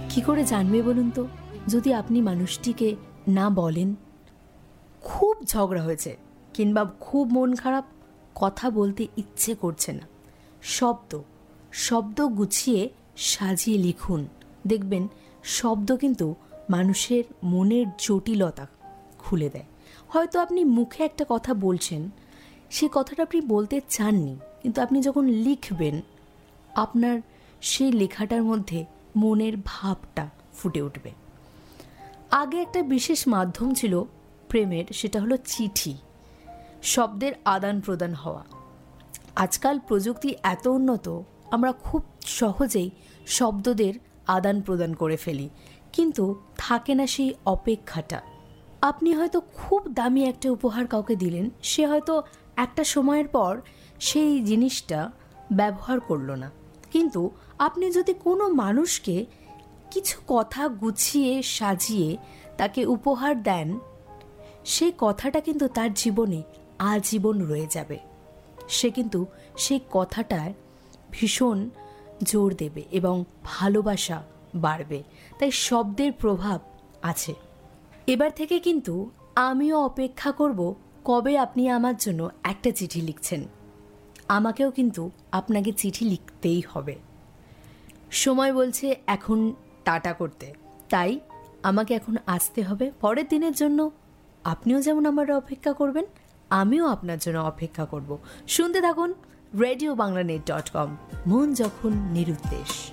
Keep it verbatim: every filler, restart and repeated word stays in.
কি করে জানবে বলুন তো, যদি আপনি মানুষটিকে না বলেন খুব ঝগড়া হয়েছে কিংবা খুব মন খারাপ, কথা বলতে ইচ্ছে করছে না, শব্দ শব্দ গুছিয়ে সাজিয়ে লিখুন। দেখবেন শব্দ কিন্তু মানুষের মনের জটিলতা খুলে দেয়। হয়তো আপনি মুখে একটা কথা বলছেন, সে কথাটা আপনি বলতে চাননি, কিন্তু আপনি যখন লিখবেন আপনার সেই লেখাটার মধ্যে মনের ভাবটা ফুটে উঠবে। আগে একটা বিশেষ মাধ্যম ছিল প্রেমের, সেটা হলো চিঠি, শব্দের আদান প্রদান হওয়া। আজকাল প্রযুক্তি এত উন্নত, আমরা খুব সহজেই শব্দদের আদান প্রদান করে ফেলি, কিন্তু থাকে না সেই অপেক্ষাটা। আপনি হয়তো খুব দামি একটা উপহার কাউকে দিলেন, সে হয়তো একটা সময়ের পর সেই জিনিসটা ব্যবহার করলো না, কিন্তু আপনি যদি কোনো মানুষকে কিছু কথা গুছিয়ে সাজিয়ে তাকে উপহার দেন, সেই কথাটা কিন্তু তার জীবনে আজীবন রয়ে যাবে। সে কিন্তু সেই কথাটায় ভীষণ জোর দেবে এবং ভালোবাসা বাড়বে। তাই শব্দের প্রভাব আছে। এবার থেকে কিন্তু আমিও অপেক্ষা করব কবে আপনি আমার জন্য একটা চিঠি লিখছেন। আমাকেও কিন্তু আপনাকে চিঠি লিখতেই হবে। সময় বলছে এখন টাটা করতে, তাই আমাকে এখন আসতে হবে। পরের দিনের জন্য আপনিও যেমন আমার অপেক্ষা করবেন, আমিও আপনার জন্য অপেক্ষা করব। শুনতে থাকুন radio Bangla net dot com, মন যখন নিরুদ্দেশ।